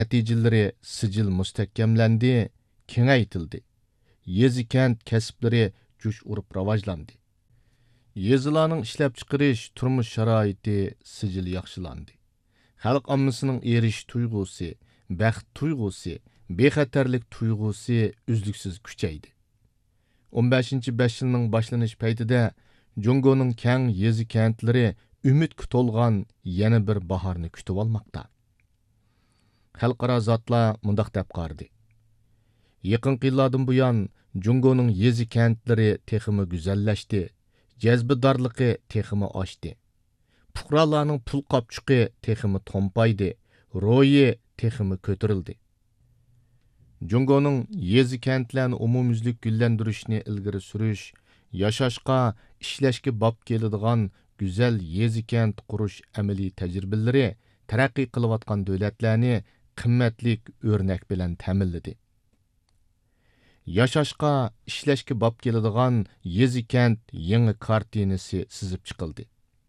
natijalari sijil mustahkamlandi, kengaytildi. Yezi kent kasblari jush urib rivojlandi. Yezilarning ishlab chiqarish turmush sharoiti sijil yaxshilandi. Xalq ommasining erish tuyg'usi, baxt tuyg'usi, bexatarlik tuyg'usi uzluksiz kuchaydi. 15-5 yilning boshlanish paytida Jungoning keng yezi kentlari umidga to'lgan yana bir bahorni kutib olmoqda. Xalqaro zotlar mundaq deb qardi. Yaqinqi yillardan buyon Jungoning yezi kentlari texmi go'zallashdi, jazbidorligi texmi oshdi. Fuqarolarning pul qopchuqi texmi tompaydi, ro'yi texmi ko'tarildi. Jungoning yezi kentlarni umumyuzlik gullantirishni ilgari surish, yashashqa, ishlashga bob keladigan go'zal yezi kent qurish amaliy tajribalari taraqqiy qilayotgan davlatlarni qimmatlik o'rnak bilan ta'minladi. Yashashqa, ishlashga bob keladigan yezi kent yangi kartinasi sizib chiqildi.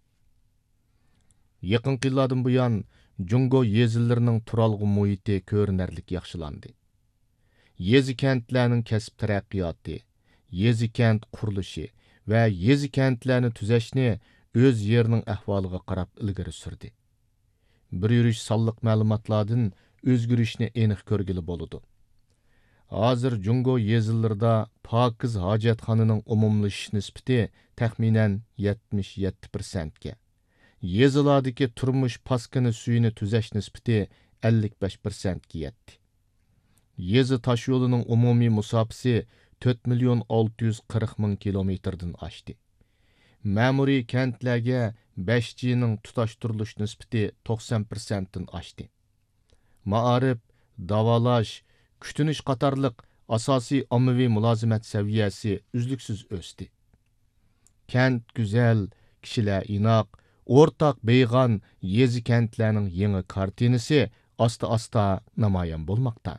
Yaqinqi yillardan buyon Jungo yezilarining turalg'u muhiti ko'rinarlik yaxshilandi. Yezi kentlarning kasb taraqqiyoti, yezi kent qurilishi va yezi kentlarni tuzashni o'z yerining ahvoliga qarab ilgari surdi. Bir yurish sonliq ma'lumotlardan o'zgarishni aniq ko'rgili bo'ladi. Hozir Jungo yezilarida pokiz hojatxonaning umumlashish nisbati taxminan 77% ga. Yezilardagi turmush paskini suyini tuzash nisbati 55% ga yetdi. Yezi tosh yo'lining umumiy musofasi 4,640,000 kilometrdan oshdi. Ma'muriy kentlarga 5G'ning tutashtirilish nisbati 90% dan oshdi. Ma'arif, davolash, kutunish qatorliq asosiy ommaviy mulozimat saviyasi uzluksiz o'sdi. Kent go'zal, kishilar inoq, o'rtaq beyg'on yezi kentlarning yangi kartinasi asta-asta namoyon bo'lmoqda.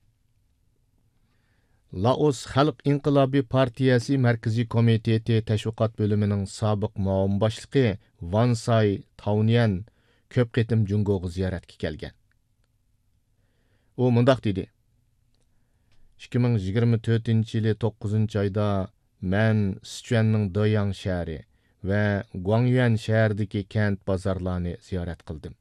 Laos Xalq inqilobiy partiyasi Markaziy komiteti tashviqot bo'limining sobiq muavin boshlig'i Vansay Taunyan ko'p qitim Jungoga ziyoratga kelgan. U mundaq dedi: 2024-yili 9-oyda men Sichuanning Doyang shahri va Guangyuan shahridagi kent bozorlarini ziyorat qildim.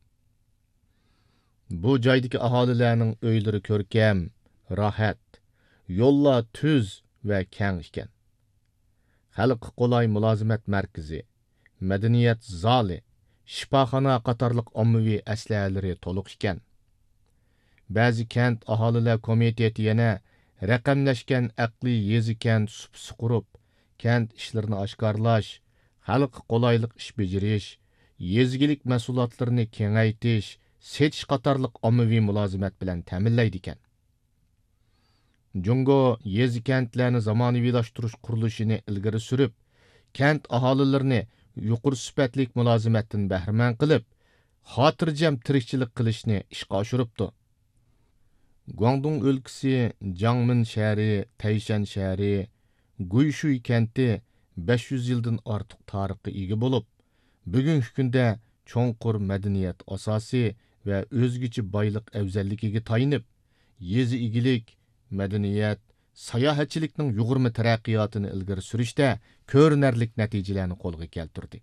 Bu joydagi aholilarning uylari ko'rkam, rohat, yo'llar tuz va keng ekan. Xalq qulay mulozimat markazi, madaniyat zali, shifoxona qatorliq ommaviy aslahalari to'liq ekan. Ba'zi kent aholilar komiteti yana raqamlashgan aqliy yezi kent supsi qurib, kent ishlarini oshkorlash, xalq qulaylik ish bejirish, yezgilik mas'uliyatlarini kengaytish, setish qatorliq ommaviy mulozimat bilan ta'minlaydi ekan. Jungo yezi kentlarni zamonaviylashtirish qurilishini ilgari surib, kent aholilarini yuqori sifatli mulozimatdan bahramand qilib, xotirjam tirikchilik qilishni ishga oshiribdi. Guangdong o'lkasi, Jiangmen shahri, Taishan shahri, Guishui kenti 500 yildan ortiq tarixga ega bo'lib, bugungi kunda cho'nqur madaniyat asosi va o'zgacha boylik afzalligiga tayinib, yezi igilik, madaniyat, sayohatchilikning yuqurma taraqqiyotini ilgari surishda ko'rinarlik natijalarni qo'lga keltirdi.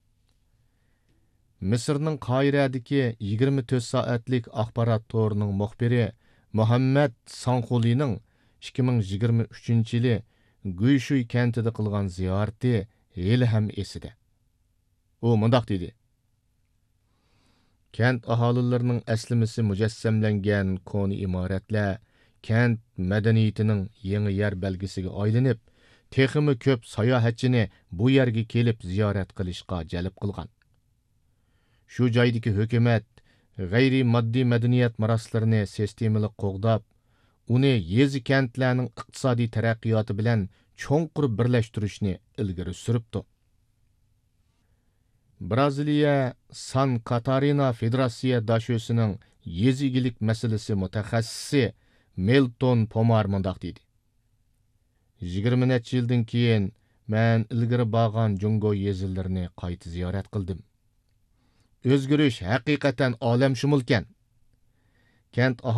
Misrning Qoiradagi 24 soatlik axborot to'rining muxbiri Muhammad Sanxulining 2023-yili Guishui kentida qilgan ziyorati hali ham esida. U mundaq dedi: Kent aholilarining aslimasi mujassamlangan koni imoratlar kent madaniyatining yangi yer belgisiga aylanib, texmi ko'p sayohatchini bu yerga kelib ziyorat qilishga jalb qilgan. Shu joydagi hukumat g'ayri moddiy madaniyat maroslarini sistemali qo'g'dab, uni yezi kentlarning iqtisodiy taraqqiyoti bilan cho'nqur birlashtirishni ilgari suribdi. Braziliya San Katarina Federatsiya dashosining yezigilik masalasi mutaxassisi Melton Pomar mundaq dedi: 20 necha yildan keyin men ilgari borgan Jungo yezillarini qayta ziyorat qildim. O'zgarish haqiqatan olamshumulkan. Kent